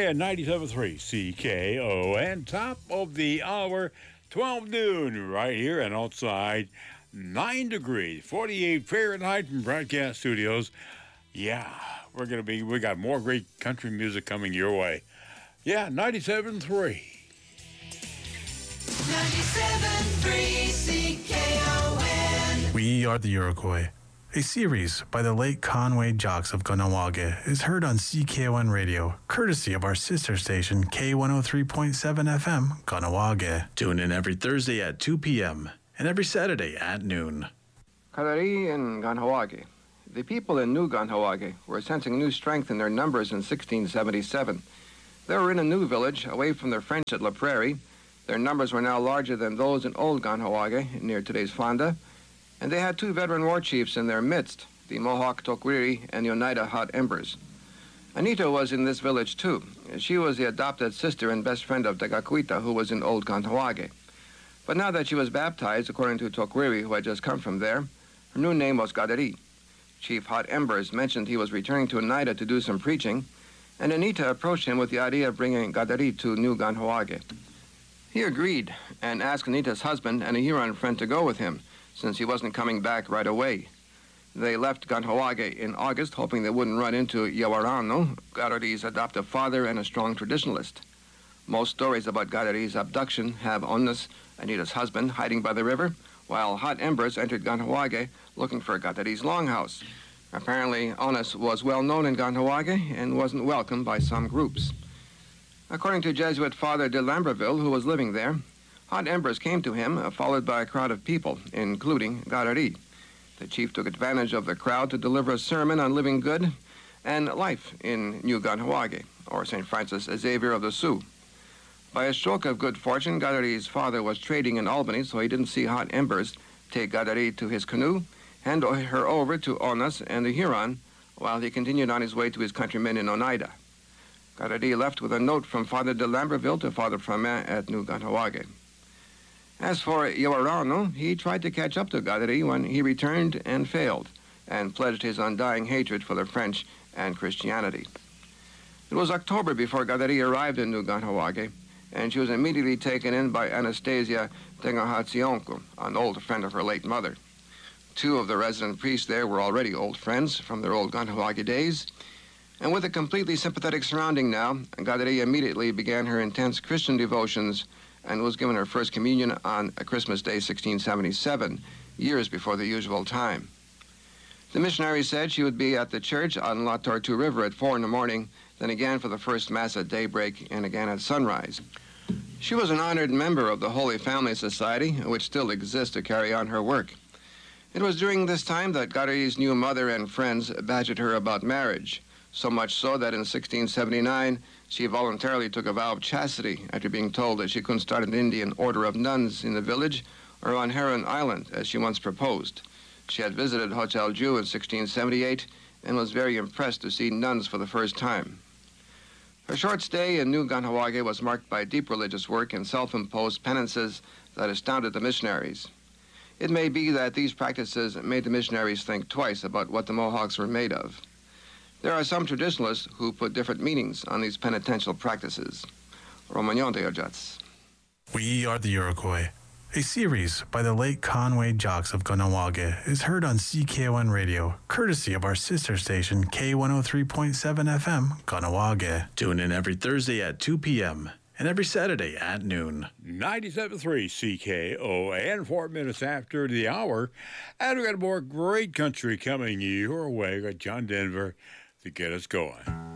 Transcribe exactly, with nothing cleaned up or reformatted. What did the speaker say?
at ninety-seven point three C K O N, top of the hour, twelve noon, right here and outside, nine degrees, forty-eight Fahrenheit from Broadcast Studios. Yeah, we're going to be, we got more great country music coming your way. Yeah, ninety-seven point three. ninety-seven point three C K O N. We Are the Iroquois, a series by the late Conway Jocks of Kahnawake, is heard on C K O N Radio, courtesy of our sister station K one oh three point seven F M, Kahnawake. Tune in every Thursday at two p.m. and every Saturday at noon. Kadari and Kahnawake. The people in New Kahnawake were sensing new strength in their numbers in sixteen seventy-seven. They were in a new village, away from their French at La Prairie. Their numbers were now larger than those in Old Kahnawake, near today's Fonda. And they had two veteran war chiefs in their midst, the Mohawk Toquiri and the Oneida Hot Embers. Anita was in this village too. She was the adopted sister and best friend of Tegaquita, who was in Old Kahnawake. But now that she was baptized, according to Toquiri, who had just come from there, her new name was Gadari. Chief Hot Embers mentioned he was returning to Oneida to do some preaching, and Anita approached him with the idea of bringing Gadari to New Kahnawake. He agreed and asked Anita's husband and a Huron friend to go with him, since he wasn't coming back right away. They left Kahnawake in August, hoping they wouldn't run into Yawarano, Gadari's adoptive father and a strong traditionalist. Most stories about Gadari's abduction have Onus, Anita's husband, hiding by the river, while Hot Embers entered Kahnawake looking for Gadari's longhouse. Apparently, Onus was well known in Kahnawake and wasn't welcomed by some groups. According to Jesuit Father de Lamberville, who was living there, Hot Embers came to him, uh, followed by a crowd of people, including Gadari. The chief took advantage of the crowd to deliver a sermon on living good and life in New Kahnawake, or Saint Francis Xavier of the Sioux. By a stroke of good fortune, Gadari's father was trading in Albany, so he didn't see Hot Embers take Gadari to his canoe, hand her over to Onas and the Huron, while he continued on his way to his countrymen in Oneida. Gadari left with a note from Father de Lamberville to Father Framin at New Kahnawake. As for Yawarano, he tried to catch up to Gadari when he returned and failed, and pledged his undying hatred for the French and Christianity. It was October before Gadari arrived in New Kahnawake, and she was immediately taken in by Anastasia Tengahatsionku, an old friend of her late mother. Two of the resident priests there were already old friends from their old Kahnawake days, and with a completely sympathetic surrounding now, Gadari immediately began her intense Christian devotions and was given her first communion on Christmas Day, sixteen seventy-seven, years before the usual time. The missionary said she would be at the church on La Tortue River at four in the morning, then again for the first Mass at daybreak and again at sunrise. She was an honored member of the Holy Family Society, which still exists to carry on her work. It was during this time that Gadari's new mother and friends badgered her about marriage, so much so that in sixteen seventy-nine, she voluntarily took a vow of chastity after being told that she couldn't start an Indian order of nuns in the village or on Heron Island, as she once proposed. She had visited Hotel Dieu in sixteen seventy-eight and was very impressed to see nuns for the first time. Her short stay in New Kahnawake was marked by deep religious work and self-imposed penances that astounded the missionaries. It may be that these practices made the missionaries think twice about what the Mohawks were made of. There are some traditionalists who put different meanings on these penitential practices. Romagnon de Ojats. We Are the Iroquois, a series by the late Conway Jocks of Kahnawake, is heard on C K O N Radio, courtesy of our sister station K one oh three point seven F M, Kahnawake. Tune in every Thursday at two p.m. and every Saturday at noon. ninety-seven point three C K O N, four minutes after the hour. And we got more great country coming your way. We got John Denver to get us going.